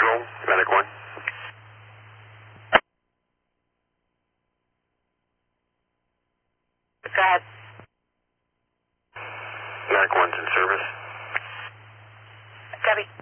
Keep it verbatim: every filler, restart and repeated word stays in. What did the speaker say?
control, Medic one. Go ahead. Medic one's in service. Copy.